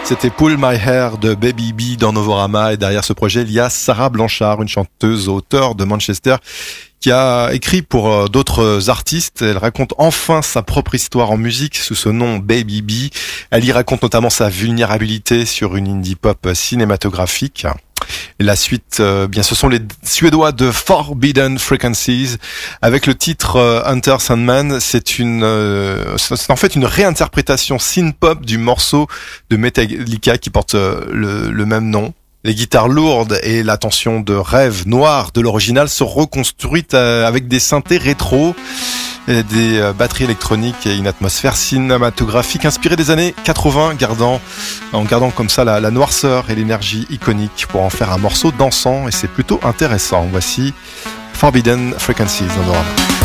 C'était Pull My Hair de Baby B dans Novorama, et derrière ce projet, il y a Sarah Blanchard, une chanteuse, auteure de Manchester, qui a écrit pour d'autres artistes. Elle raconte enfin sa propre histoire en musique sous ce nom Baby B. Elle y raconte notamment sa vulnérabilité sur une indie pop cinématographique. Et la suite, bien, ce sont les Suédois de Forbidden Frequencies avec le titre Hunter Sandman. C'est en fait une réinterprétation synth-pop du morceau de Metallica qui porte le même nom. Les guitares lourdes et la tension de rêve noir de l'original sont reconstruites avec des synthés rétro, et des batteries électroniques et une atmosphère cinématographique inspirée des années 80, en gardant comme ça la noirceur et l'énergie iconique pour en faire un morceau dansant, et c'est plutôt intéressant. Voici Forbidden Frequencies.